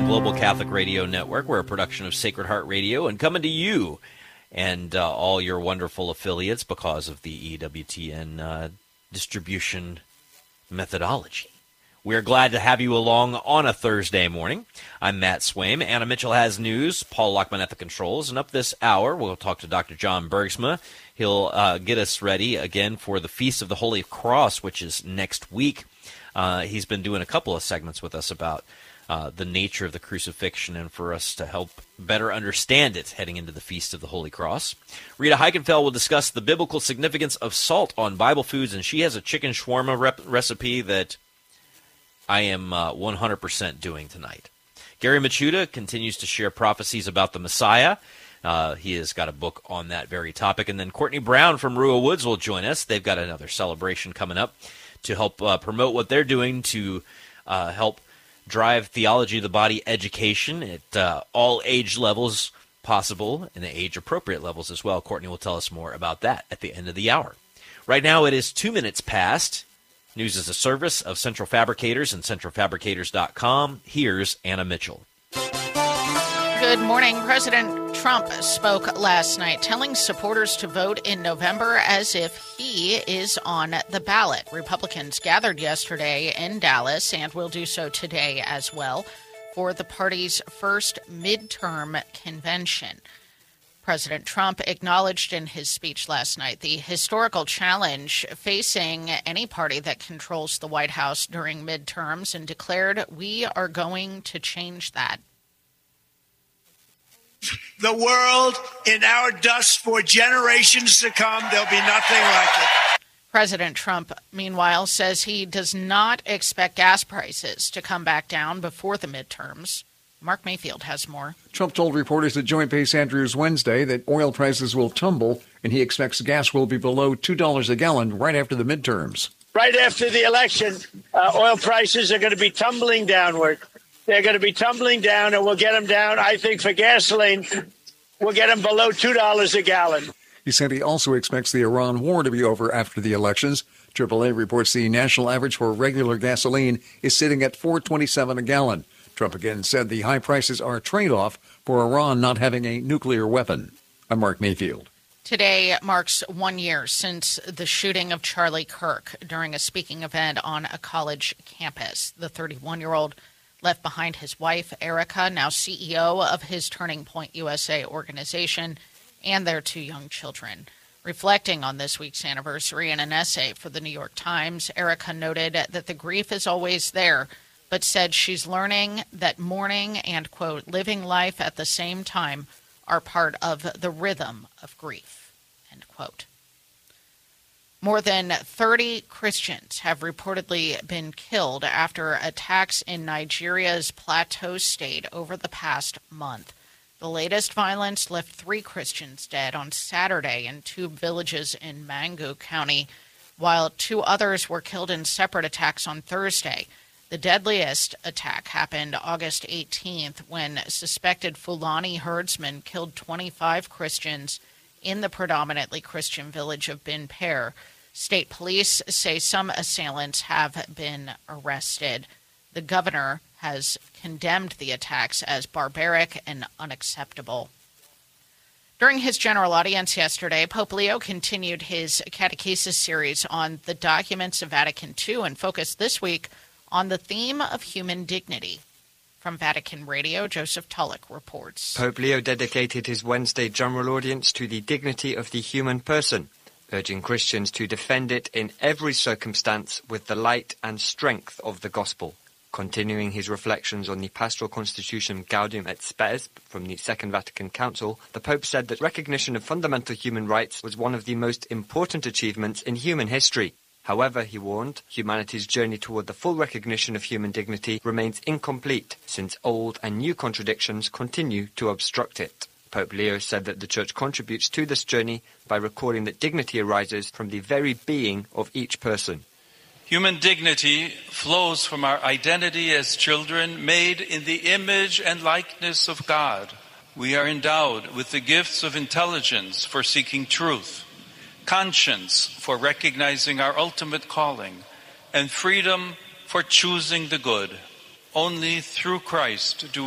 Global Catholic Radio Network. We're a production of Sacred Heart Radio and coming to you and all your wonderful affiliates because of the EWTN distribution methodology. We're glad to have you along on a Thursday morning. I'm Matt Swaim. Anna Mitchell has news. Paul Lockman at the controls. And up this hour, we'll talk to Dr. John Bergsma. He'll get us ready again for the Feast of the Holy Cross, which is next week. He's been doing a couple of segments with us about the nature of the crucifixion and for us to help better understand it heading into the Feast of the Holy Cross. Rita Heikenfeld will discuss the biblical significance of salt on Bible foods, and she has a chicken shawarma recipe that I am 100% doing tonight. Gary Machuda continues to share prophecies about the Messiah. He has got a book on that very topic. And then Courtney Brown from Rua Woods will join us. They've got another celebration coming up to help promote what they're doing to help drive theology of the body education at all age levels possible and age-appropriate levels as well. Courtney will tell us more about that at the end of the hour. Right now it is 2 minutes past. News is a service of Central Fabricators and centralfabricators.com. Here's Anna Mitchell. Good morning. President Trump spoke last night, telling supporters to vote in November as if he is on the ballot. Republicans gathered yesterday in Dallas and will do so today as well for the party's first midterm convention. President Trump acknowledged in his speech last night the historical challenge facing any party that controls the White House during midterms and declared, "We are going to change that." The world in our dust for generations to come. There'll be nothing like it. President Trump, meanwhile, says he does not expect gas prices to come back down before the midterms. Mark Mayfield has more. Trump told reporters at Joint Base Andrews Wednesday that oil prices will tumble and he expects gas will be below $2 a gallon right after the midterms. Right after the election, oil prices are going to be tumbling downward. They're going to be tumbling down, and we'll get them down. I think for gasoline, we'll get them below $2 a gallon. He said he also expects the Iran war to be over after the elections. AAA reports the national average for regular gasoline is sitting at $4.27 a gallon. Trump again said the high prices are a trade-off for Iran not having a nuclear weapon. I'm Mark Mayfield. Today marks 1 year since the shooting of Charlie Kirk during a speaking event on a college campus. The 31-year-old left behind his wife, Erica, now CEO of his Turning Point USA organization, and their 2 young children. Reflecting on this week's anniversary in an essay for the New York Times, Erica noted that the grief is always there, but said she's learning that mourning and, quote, living life at the same time are part of the rhythm of grief, end quote. More than 30 Christians have reportedly been killed after attacks in Nigeria's Plateau State over the past month. The latest violence left 3 Christians dead on Saturday in 2 villages in Mangu County, while 2 others were killed in separate attacks on Thursday. The deadliest attack happened August 18th when suspected Fulani herdsmen killed 25 Christians in the predominantly Christian village of Bin Per. State police say some assailants have been arrested. The governor has condemned the attacks as barbaric and unacceptable. During his general audience yesterday, Pope Leo continued his catechesis series on the documents of Vatican II and focused this week on the theme of human dignity. From Vatican Radio, Joseph Tulloch reports. Pope Leo dedicated his Wednesday general audience to the dignity of the human person, urging Christians to defend it in every circumstance with the light and strength of the gospel. Continuing his reflections on the pastoral constitution Gaudium et Spes from the Second Vatican Council, the Pope said that recognition of fundamental human rights was one of the most important achievements in human history. However, he warned, humanity's journey toward the full recognition of human dignity remains incomplete, since old and new contradictions continue to obstruct it. Pope Leo said that the Church contributes to this journey by recording that dignity arises from the very being of each person. Human dignity flows from our identity as children made in the image and likeness of God. We are endowed with the gifts of intelligence for seeking truth, conscience for recognizing our ultimate calling, and freedom for choosing the good. Only through Christ do